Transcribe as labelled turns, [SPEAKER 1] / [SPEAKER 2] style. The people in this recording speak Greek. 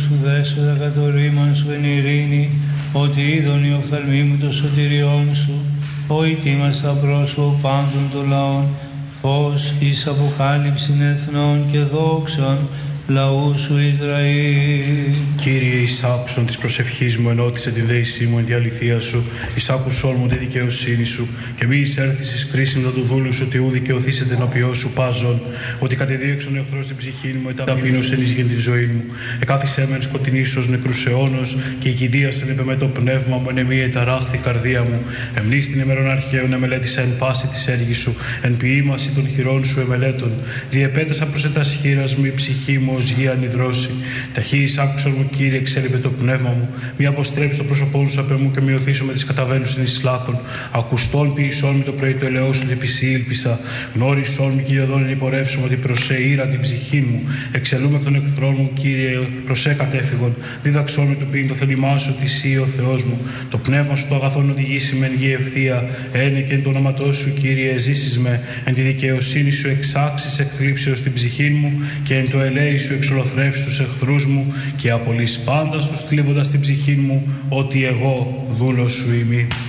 [SPEAKER 1] σου δέσποτα κατ' το ρήμαν σου εν ειρήνη, ότι είδον η οφθαλμή μου το σωτηριόν σου, ο ητήμας τα πρόσωπο πάντων των λαών, φως εις αποκάλυψην εθνών και δόξαν λαού σου Ισραήλ.
[SPEAKER 2] Κύριε, εις άκουσον της προσευχής μου, ενώτισε τη δέησή μου εν τη αληθεία σου, εις άκουσόν μου τη δικαιοσύνη σου, και μη εισέρθεις εις κρίσιν του δούλου σου, ότι ου δικαιωθήσετε ενώπιό σου πάζον, ότι κατεδίωξον εχθρός την ψυχή μου, εταπείνωσεν εις γεν την ζωή μου. Εκάθισέ με εν σκοτεινής ως νεκρούς αιώνος, και η κηδίασεν επ' με το πνεύμα μου, εν εμή εταράχθη καρδία μου. Εμνείς την ημερών αρχαίων εμελέτησα εν πάση της έργης σου, εν ποιήμαση των χειρών σου εμελέτων. Διεπέτασα προς ετας χείρας μου η ψυχή μου ως γη ανιδρώση. Ταχύης άκουσον μου, Κύριε, εξέλιπε το πνεύμα μου. Μη αποστρέψει το πρόσωπό σου απ' εμού και μη οθήσω με τις καταβαίνουσιν εις λάκων. Ακουστών ποιησόν μη το πρωί το ελαιό σου, διπισή ήλπισα. Γνώρισόν μη, Κυριοδόν, υπορεύσουμε ότι προσέ ήρα την ψυχή μου. Εξελούμε εκ των εχθρών μου, Κύριε, προσέ κατέφυγον. Δίδαξόν με του πίν το θέλημά σου, ότι εσύ ο Θεός μου. Το πνεύμα σου το αγαθόν οδηγήσει με εν γη ευθεία. Ένε και εν το όνοματό σου, Κύριε, ζήσεις με. Εν τη δικαιοσύνη σου εξάξεις εκθλίψεως την ψυχή μου, και εν το ελέη σου εξολοθρεύσεις τους εχθρούς μου, και απολύς πάντα σου θλίβοντας την ψυχή μου, ότι εγώ δούλος σου είμαι.